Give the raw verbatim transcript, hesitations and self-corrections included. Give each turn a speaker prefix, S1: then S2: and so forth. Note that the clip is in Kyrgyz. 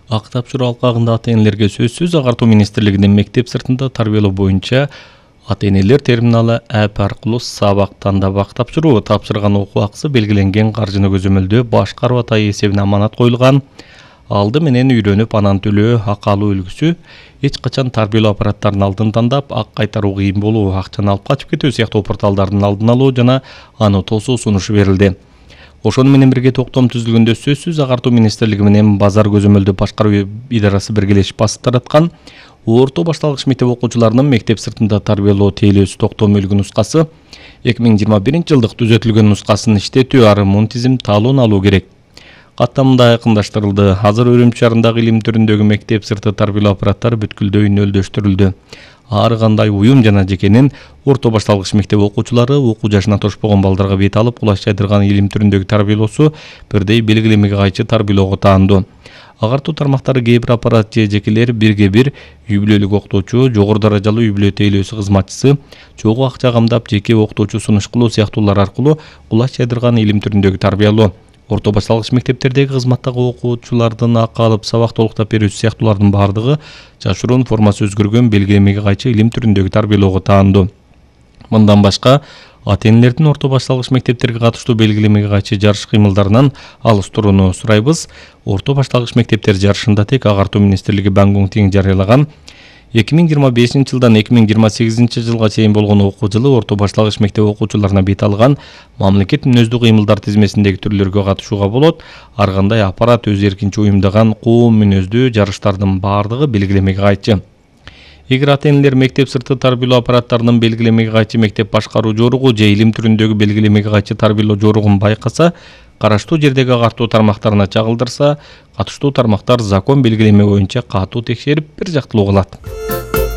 S1: Ак тапшыруу алкагында ата-энелерге сөзсүз агартуу министрлигинин мектеп сыртында тарбиялоо боюнча ата-энелер терминалы әп аркылуу сабак тандап ак тапшыруу, тапшырган окуу акысы белгиленген каржыны көзөмөлдөө башкаруу атайы эсебине аманат коюлган. Алды менен үйрөнүп анан төлөө ак алуу үлгүсү, эч качан тарбиялоо аппараттарынын алдын тандап ак кайтаруу кыйын болуу, акчаны алып качып кетүү сыяктуу порталдардын алдын алуу жана аны тосуу сунушу берилди. Ошону менен бирге токтом түзүлгөндө сөзсүз агартуу министрлиги менен базар көзөмөлдөө башкаруу идарасы биргелешип басып тараткан орто башталгыч мектеп окуучуларынын мектеп сыртында тарбиялоо тейлөөсү токтом өлгү нускасы эки миң жыйырма биринчи жылдык түзөтүлгөн нускасын иштетүү ары мунтизим талоон алуу керек. Каттамында айкындаштырылды. Азыр Өрүмчү шаарындагы илим түрүндөгү мектеп сырты тарбиялоо аппараттары бүткүлдөй нөлдөштүрүлдү. Ар кандай уюм жана жекенин орто башталгыч мектеп окуучулары окуу жашына тошпогон балдарга бет алып кулач жайдырган илим түрүндөгү тарбиялоосу бирдей белгилемеге кайчы тарбиялоого таандуу. Агартуу тармактары кээ бир аппарат же жекелер бирге бир үй бүлөлүк окутуучу, жогору даражалуу үй бүлө тейлөөсү кызматчысы, чогуу акча камдап жеке окутуучу сунуш кылуу сыяктуулар аркылуу кулач жайдырган илим түрүндөгү тарбиялоо. Орто башталгыч мектептердеги кызматтагы окуучулардын акы алып сабак толуктап берүүсү сыяктуулардын бардыгы жашыруун формасы өзгөргөн белгилемеге кайчы илим түрүндөгү тарбиялоого таандуу. Мындан башка ата-энелердин орто башталгыч мектептерге катыштуу белгилемеге кайчы жарыш кыймылдарынан алыс турууну сурайбыз. Орто башталгыч мектептер жарышында тек агартуу министрлиги Бангун тең жарыялаган эки миң жыйырма бешинчи жылдан эки миң жыйырма сегизинчи жылга чейин болгон окуу жылы орто башталгыч мектеп окуучуларына бет алган мамлекет мүнөздүү кыймылдар тизмесиндеги түрлөргө катышууга болот. Ар кандай аппарат өз эркинче уюмдаган коом мүнөздүү жарыштардын бардыгы белгилемеге кайчы. Эгер ата-энелер мектеп сырты тарбиялоо аппараттарынын белгилемеге кайчы мектеп башкаруу жоругу же илим түрүндөгү белгилемеге кайчы тарбиялоо жоругун байкаса, караштуу жердеги агартуу тармактарына чагылдырса, катыштуу тармактар закон белгилеме боюнча катуу текшерип бир жактылуу кылат.